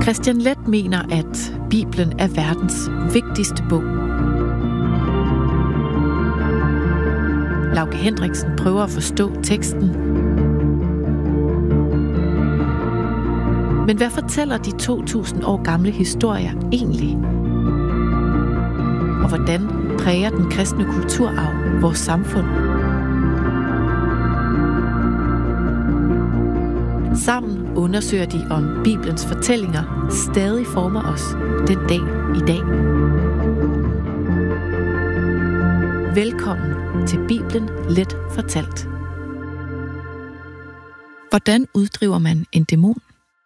Kristian Leth mener, at Bibelen er verdens vigtigste bog. Lauke Hendriksen prøver at forstå teksten. Men hvad fortæller de 2000 år gamle historier egentlig? Og hvordan præger den kristne kulturarv vores samfund? Sammen undersøger de, om Bibelens fortællinger stadig former os den dag i dag. Velkommen til Bibelen Let fortalt. Hvordan uddriver man en dæmon?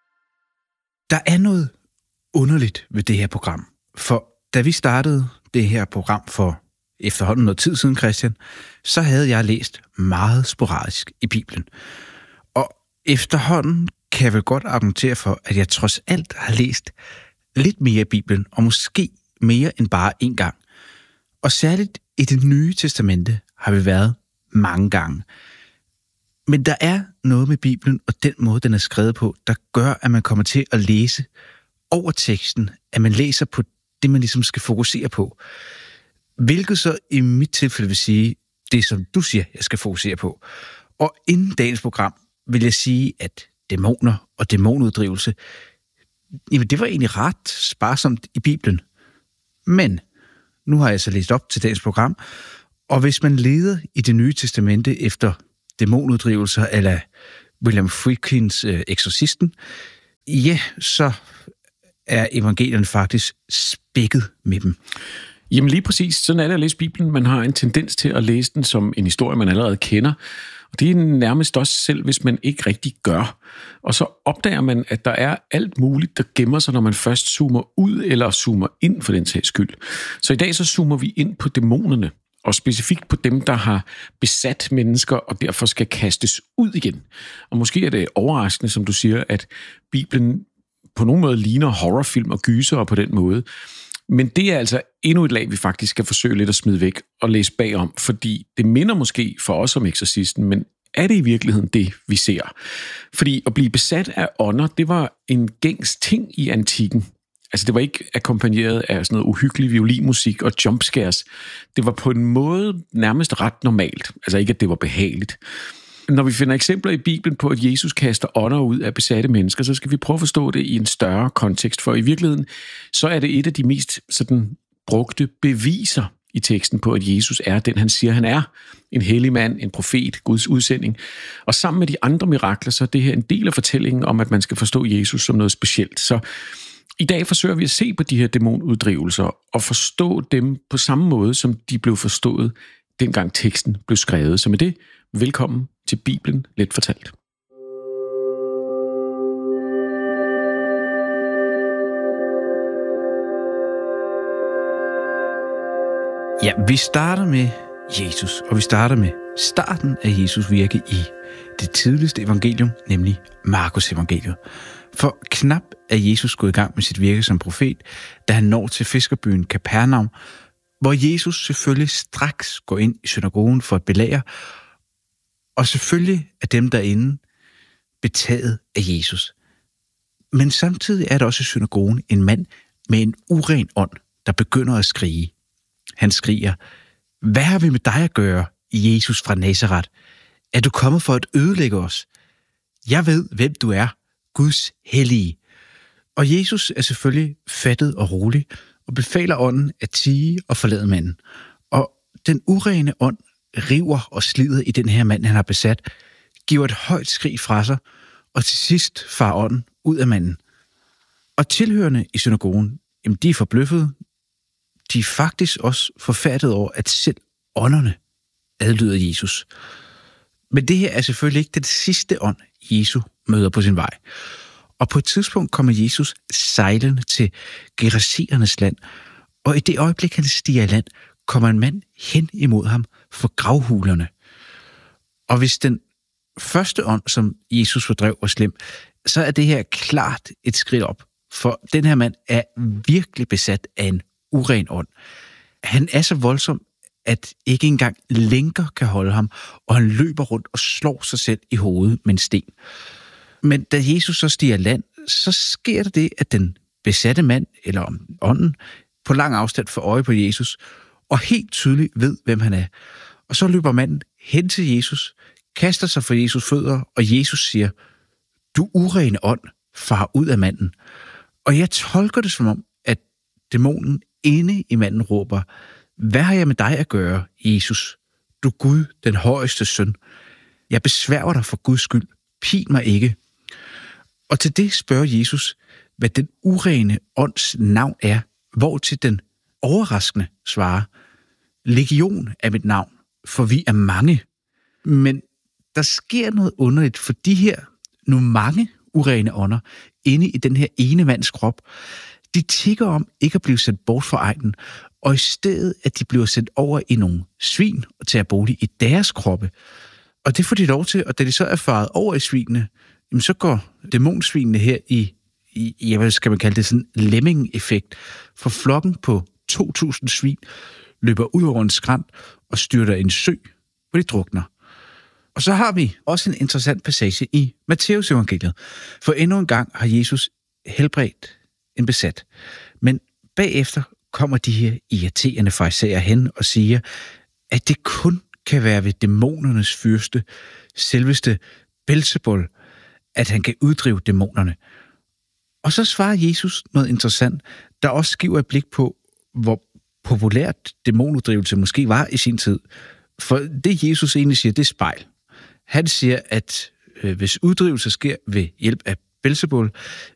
Der er noget underligt ved det her program. For da vi startede det her program for efterhånden noget tid siden, Christian, så havde jeg læst meget sporadisk i Bibelen. Og efterhånden kan jeg vel godt argumentere for, at jeg trods alt har læst lidt mere i Bibelen, og måske mere end bare én gang. Og særligt i Det Nye Testamente har vi været mange gange. Men der er noget med Bibelen og den måde, den er skrevet på, der gør, at man kommer til at læse over teksten, at man læser på det, man ligesom skal fokusere på. Hvilket så i mit tilfælde vil sige, det som du siger, jeg skal fokusere på. Og inden dagens program vil jeg sige, at dæmoner og dæmonuddrivelse, jamen det var egentlig ret sparsomt i Bibelen. Men nu har jeg så læst op til dagens program, og hvis man leder i Det Nye Testamente efter dæmonuddrivelser eller William Friedkins Eksorcisten, ja, så er evangelierne faktisk spækket med dem. Jamen lige præcis, sådan er det at læse Bibelen. Man har en tendens til at læse den som en historie, man allerede kender. Og det er nærmest også selv, hvis man ikke rigtig gør. Og så opdager man, at der er alt muligt, der gemmer sig, når man først zoomer ud eller zoomer ind for den sags skyld. Så i dag så zoomer vi ind på dæmonerne, og specifikt på dem, der har besat mennesker og derfor skal kastes ud igen. Og måske er det overraskende, som du siger, at Bibelen på nogen måde ligner horrorfilm og gyser på den måde. Men det er altså endnu et lag, vi faktisk skal forsøge lidt at smide væk og læse bagom, fordi det minder måske for os om Eksorcisten, men er det i virkeligheden det, vi ser? Fordi at blive besat af ånder, det var en gængs ting i antikken. Altså det var ikke akkompagneret af sådan noget uhyggelig violinmusik og jumpscares. Det var på en måde nærmest ret normalt. Altså ikke, at det var behageligt. Når vi finder eksempler i Bibelen på, at Jesus kaster ånder ud af besatte mennesker, så skal vi prøve at forstå det i en større kontekst. For i virkeligheden, så er det et af de mest sådan brugte beviser i teksten på, at Jesus er den, han siger, han er. En hellig mand, en profet, Guds udsending. Og sammen med de andre mirakler, så er det her en del af fortællingen om, at man skal forstå Jesus som noget specielt. Så i dag forsøger vi at se på de her dæmonuddrivelser og forstå dem på samme måde, som de blev forstået, dengang teksten blev skrevet. Så med det, velkommen til Bibelen Let fortalt. Ja, vi starter med Jesus, og vi starter med starten af Jesus virke i det tidligste evangelium, nemlig Markus evangeliet. For knap er Jesus gået i gang med sit virke som profet, da han når til fiskerbyen Kapernaum, hvor Jesus selvfølgelig straks går ind i synagogen for at belære, og selvfølgelig er dem derinde betaget af Jesus. Men samtidig er der også i synagogen en mand med en uren ånd, der begynder at skrige. Han skriger, hvad har vi med dig at gøre, Jesus fra Nazaret? Er du kommet for at ødelægge os? Jeg ved, hvem du er, Guds hellige. Og Jesus er selvfølgelig fattet og rolig, og befaler ånden at tie og forlade manden. Og den urene ånd river og slider i den her mand, han har besat, giver et højt skrig fra sig, og til sidst farer ånden ud af manden. Og tilhørende i synagogen, jamen de er forbløffede. De er faktisk også forfærdet over, at selv ånderne adlyder Jesus. Men det her er selvfølgelig ikke den sidste ånd, Jesus møder på sin vej. Og på et tidspunkt kommer Jesus sejlende til Gerasenernes land, og i det øjeblik, han stiger i land, kommer en mand hen imod ham for gravhulerne. Og hvis den første ånd, som Jesus fordrev, var slem, så er det her klart et skridt op. For den her mand er virkelig besat af en uren ånd. Han er så voldsom, at ikke engang lænker kan holde ham, og han løber rundt og slår sig selv i hovedet med en sten. Men da Jesus så stiger land, så sker der det, at den besatte mand, eller ånden, på lang afstand får øje på Jesus, og helt tydeligt ved, hvem han er. Og så løber manden hen til Jesus, kaster sig for Jesus' fødder, og Jesus siger, du urene ånd, far ud af manden. Og jeg tolker det som om, at dæmonen inde i manden råber, hvad har jeg med dig at gøre, Jesus? Du Gud, den højeste søn. Jeg besværger dig for Guds skyld. Pin mig ikke. Og til det spørger Jesus, hvad den urene ånds navn er, hvortil den overraskende svarer, legion er mit navn, for vi er mange. Men der sker noget underligt, for de her nu mange urene ånder inde i den her ene mands krop, de tigger om ikke at blive sendt bort fra egnen, og i stedet at de bliver sendt over i nogle svin og tager bolig i deres kroppe. Og det får de lov til, og da de så er faret over i svinene, så går dæmonsvinene her i hvad skal man kalde det, sådan en lemming-effekt. For flokken på 2.000 svin løber ud over en skrænt og styrter en sø, hvor de drukner. Og så har vi også en interessant passage i Matteus evangeliet. For endnu en gang har Jesus helbredt en besat. Men bagefter kommer de her irriterende farisæer hen og siger, at det kun kan være ved dæmonernes fyrste, selveste Belzebul, at han kan uddrive dæmonerne. Og så svarer Jesus noget interessant, der også giver et blik på, hvor populært dæmonuddrivelse måske var i sin tid. For det Jesus egentlig siger, det er spejl. Han siger, at hvis uddrivelse sker ved hjælp af Belzebul,